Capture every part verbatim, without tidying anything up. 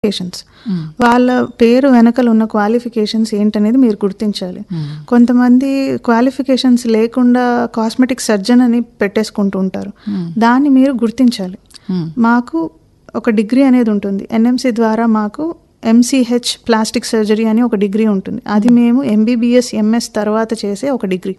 Qualifications వాళ్ళ పేరు వెనకలు ఉన్న క్వాలిఫికేషన్స్ ఏంటనేది మీరు గుర్తించాలి. కొంతమంది క్వాలిఫికేషన్స్ లేకుండా కాస్మెటిక్ సర్జన్ అని పెట్టేసుకుంటూ ఉంటారు. దాన్ని మీరు గుర్తించాలి. మాకు ఒక డిగ్రీ అనేది ఉంటుంది. ఎన్ఎంసి ద్వారా మాకు ఎంసీహెచ్ ప్లాస్టిక్ సర్జరీ అని ఒక డిగ్రీ ఉంటుంది. అది మేము ఎంబీబీఎస్ ఎంఎస్ తర్వాత చేసే ఒక డిగ్రీ.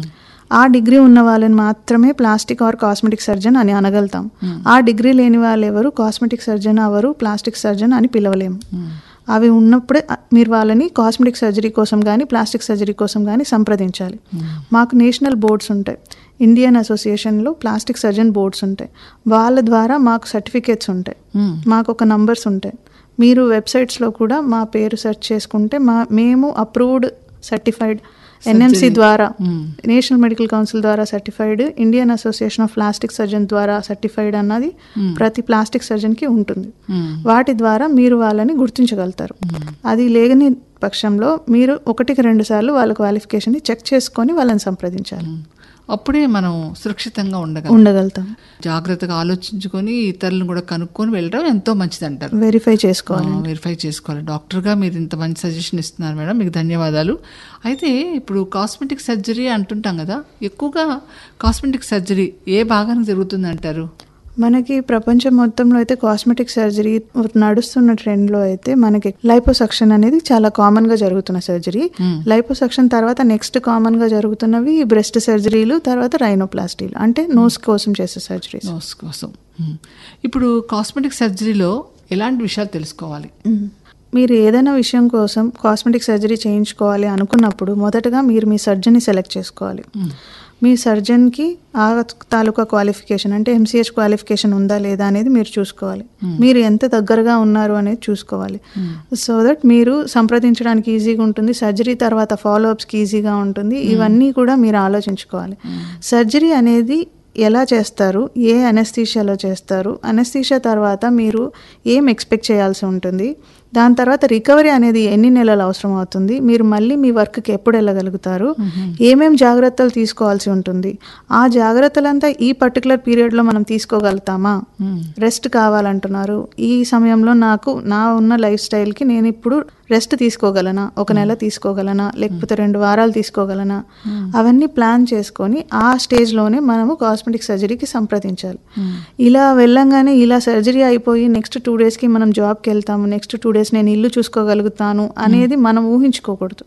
ఆ డిగ్రీ ఉన్న వాళ్ళని మాత్రమే ప్లాస్టిక్ ఆర్ కాస్మెటిక్ సర్జన్ అని అనగలుగుతాం. ఆ డిగ్రీ లేని వాళ్ళు ఎవరు cosmetic surgeon hour, plastic surgeon అని పిలవలేము. అవి ఉన్నప్పుడే మీరు వాళ్ళని కాస్మెటిక్ సర్జరీ కోసం కానీ ప్లాస్టిక్ సర్జరీ కోసం కానీ సంప్రదించాలి. మాకు నేషనల్ బోర్డ్స్ ఉంటాయి. ఇండియన్ అసోసియేషన్లో ప్లాస్టిక్ సర్జన్ బోర్డ్స్ ఉంటాయి. వాళ్ళ ద్వారా మాకు సర్టిఫికేట్స్ ఉంటాయి. మాకు ఒక నంబర్స్ ఉంటాయి. మీరు వెబ్సైట్స్లో కూడా మా పేరు సెర్చ్ చేసుకుంటే మా మేము అప్రూవ్డ్ సర్టిఫైడ్ ఎన్ఎంసి ద్వారా, నేషనల్ మెడికల్ కౌన్సిల్ ద్వారా certified, Indian association of plastic surgeon ద్వారా సర్టిఫైడ్ అన్నది ప్రతి ప్లాస్టిక్ సర్జన్కి ఉంటుంది. వాటి ద్వారా మీరు వాళ్ళని గుర్తించగలుగుతారు. అది లేని పక్షంలో మీరు ఒకటికి రెండు సార్లు వాళ్ళ క్వాలిఫికేషన్ని చెక్ చేసుకొని వాళ్ళని సంప్రదించాలి. అప్పుడే మనం సురక్షితంగా ఉండగలం ఉండగలుగుతాం జాగ్రత్తగా ఆలోచించుకొని ఇతరులను కూడా కనుక్కొని వెళ్ళడం ఎంతో మంచిది అంటారు. వెరిఫై చేసుకోవాలి వెరిఫై చేసుకోవాలి డాక్టర్గా మీరు ఇంత మంచి సజెషన్ ఇస్తున్నారు మేడం, మీకు ధన్యవాదాలు. అయితే ఇప్పుడు కాస్మెటిక్ సర్జరీ అంటుంటాం కదా, ఎక్కువగా కాస్మెటిక్ సర్జరీ ఏ భాగానికి జరుగుతుంది అంటారు? మనకి ప్రపంచం మొత్తంలో అయితే కాస్మెటిక్ సర్జరీ నడుస్తున్న ట్రెండ్లో అయితే మనకి లైపోసక్షన్ అనేది చాలా కామన్గా జరుగుతున్న సర్జరీ. లైపోసక్షన్ తర్వాత నెక్స్ట్ కామన్గా జరుగుతున్నవి బ్రెస్ట్ సర్జరీలు, తర్వాత రైనోప్లాస్టీలు, అంటే నోస్ కోసం చేసే సర్జరీ. నోస్ కోసం. ఇప్పుడు కాస్మెటిక్ సర్జరీలో ఎలాంటి విషయాలు తెలుసుకోవాలి? మీరు ఏదైనా విషయం కోసం కాస్మెటిక్ సర్జరీ చేయించుకోవాలి అనుకున్నప్పుడు మొదటగా మీరు మీ సర్జన్ని సెలెక్ట్ చేసుకోవాలి. మీ సర్జన్కి ఆ తాలూకా క్వాలిఫికేషన్ అంటే ఎంసీహెచ్ క్వాలిఫికేషన్ ఉందా లేదా అనేది మీరు చూసుకోవాలి. మీరు ఎంత దగ్గరగా ఉన్నారు అనేది చూసుకోవాలి. సో దట్ మీరు సంప్రదించడానికి ఈజీగా ఉంటుంది, సర్జరీ తర్వాత ఫాలోఅప్స్కి ఈజీగా ఉంటుంది. ఇవన్నీ కూడా మీరు ఆలోచించుకోవాలి. సర్జరీ అనేది ఎలా చేస్తారు, ఏ అనస్థీషియాలో చేస్తారు, అనస్థీషియా తర్వాత మీరు ఏం ఎక్స్పెక్ట్ చేయాల్సి ఉంటుంది, దాని తర్వాత రికవరీ అనేది ఎన్ని నెలలు అవసరం అవుతుంది, మీరు మళ్ళీ మీ వర్క్కి ఎప్పుడు వెళ్ళగలుగుతారు, ఏమేం జాగ్రత్తలు తీసుకోవాల్సి ఉంటుంది, ఆ జాగ్రత్తలంతా ఈ పర్టికులర్ పీరియడ్లో మనం తీసుకోగలుగుతామా, రెస్ట్ కావాలంటున్నారు, ఈ సమయంలో నాకు నా ఉన్న లైఫ్ స్టైల్కి నేను ఇప్పుడు రెస్ట్ తీసుకోగలనా, ఒక నెల తీసుకోగలనా, లేకపోతే రెండు వారాలు తీసుకోగలనా, అవన్నీ ప్లాన్ చేసుకొని ఆ స్టేజ్లోనే మనము కాస్మెటిక్ సర్జరీకి సంప్రదించాలి. ఇలా వెళ్ళంగానే ఇలా సర్జరీ అయిపోయి నెక్స్ట్ టూ డేస్కి మనం జాబ్కి వెళ్తాము, నెక్స్ట్ టూ డేస్ నేను ఇల్లు చూసుకోగలుగుతాను అనేది మనం ఊహించుకోకూడదు.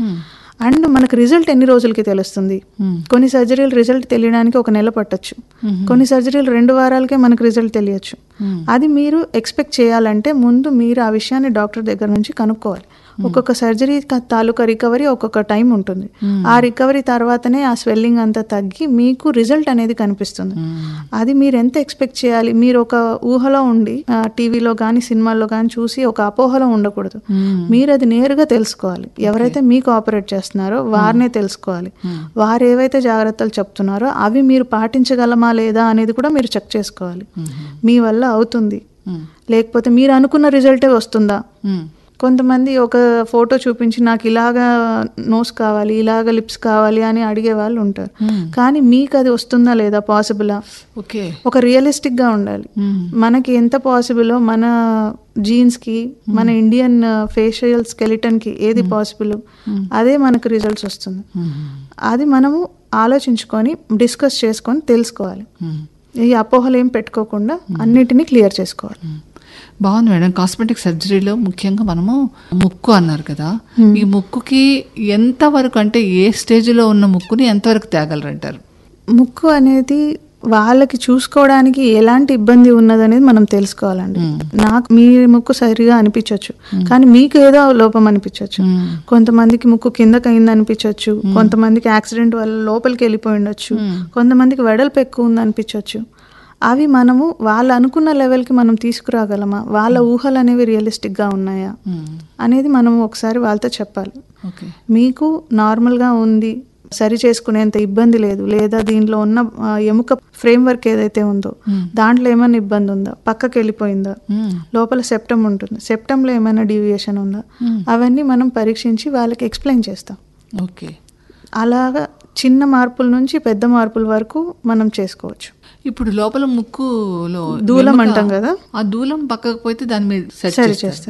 అండ్ మనకు రిజల్ట్ ఎన్ని రోజులకి తెలుస్తుంది? కొన్ని సర్జరీలు రిజల్ట్ తెలియడానికి ఒక నెల పట్టొచ్చు, కొన్ని సర్జరీలు రెండు వారాలకే మనకు రిజల్ట్ తెలియచ్చు. అది మీరు ఎక్స్పెక్ట్ చేయాలంటే ముందు మీరు ఆ విషయాన్ని డాక్టర్ దగ్గర నుంచి కనుక్కోవాలి. ఒక్కొక్క సర్జరీ తాలూకా రికవరీ ఒక్కొక్క టైం ఉంటుంది. ఆ రికవరీ తర్వాతనే ఆ స్వెల్లింగ్ అంతా తగ్గి మీకు రిజల్ట్ అనేది కనిపిస్తుంది. అది మీరు ఎంత ఎక్స్పెక్ట్ చేయాలి? మీరు ఒక ఊహలో ఉండి టీవీలో కానీ సినిమాల్లో కానీ చూసి ఒక అపోహలో ఉండకూడదు. మీరు అది నేరుగా తెలుసుకోవాలి. ఎవరైతే మీకు ఆపరేట్ చేస్తున్నారో వారినే తెలుసుకోవాలి. వారు ఏవైతే జాగ్రత్తలు చెప్తున్నారో అవి మీరు పాటించగలమా లేదా అనేది కూడా మీరు చెక్ చేసుకోవాలి. మీ వల్ల అవుతుంది, లేకపోతే మీరు అనుకున్న రిజల్టే వస్తుందా? కొంతమంది ఒక ఫోటో చూపించి నాకు ఇలాగా నోస్ కావాలి, ఇలాగ లిప్స్ కావాలి అని అడిగే వాళ్ళు ఉంటారు. కానీ మీకు అది వస్తుందా లేదా, పాసిబులా? ఓకే, ఒక రియలిస్టిక్గా ఉండాలి. మనకి ఎంత పాసిబులో మన జీన్స్కి, మన ఇండియన్ ఫేషియల్ స్కెలిటన్కి ఏది పాసిబుల్ అదే మనకు రిజల్ట్స్ వస్తుంది. అది మనము ఆలోచించుకొని డిస్కస్ చేసుకొని తెలుసుకోవాలి. ఈ అపోహలు ఏం పెట్టుకోకుండా అన్నిటినీ క్లియర్ చేసుకోవాలి. బాగుంది మేడం. కాస్మెటిక్ సర్జరీలో ముఖ్యంగా మనము ముక్కు అన్నారు కదా, ఈ ముక్కుకి ఎంత వరకు అంటే ఏ స్టేజ్లో ఉన్న ముక్కుని ఎంతవరకు తేగలరంటారు? ముక్కు అనేది వాళ్ళకి చూసుకోవడానికి ఎలాంటి ఇబ్బంది ఉన్నదనేది మనం తెలుసుకోవాలండి. నాకు మీ ముక్కు సరిగా అనిపించవచ్చు, కానీ మీకు ఏదో లోపం అనిపించవచ్చు. కొంతమందికి ముక్కు కిందకి అయింది అనిపించవచ్చు, కొంతమందికి యాక్సిడెంట్ వల్ల లోపలికి వెళ్ళిపోయి ఉండొచ్చు, కొంతమందికి వెడల్పు ఎక్కువ ఉంది అనిపించవచ్చు. అవి మనము వాళ్ళు అనుకున్న లెవెల్కి మనం తీసుకురాగలమా, వాళ్ళ ఊహలు అనేవి రియలిస్టిక్గా ఉన్నాయా అనేది మనం ఒకసారి వాళ్ళతో చెప్పాలి. మీకు నార్మల్గా ఉంది, సరి చేసుకునేంత ఇబ్బంది లేదు, లేదా దీనిలో ఉన్న ఎముక ఫ్రేమ్ వర్క్ ఏదైతే ఉందో దాంట్లో ఏమైనా ఇబ్బంది ఉందా, పక్కకి వెళ్ళిపోయిందా, లోపల సెప్టమ్ ఉంటుంది, సెప్టంలో ఏమైనా డీవియేషన్ ఉందా, అవన్నీ మనం పరీక్షించి వాళ్ళకి ఎక్స్ప్లెయిన్ చేస్తాం. ఓకే, అలాగా చిన్న మార్పుల నుంచి పెద్ద మార్పుల వరకు మనం చేసుకోవచ్చు. ఇప్పుడు లోపల ముక్కులో దూలం అంటాం కదా, ఆ దూలం పక్కకు పోతే దాని మీద సరి చేస్తాం.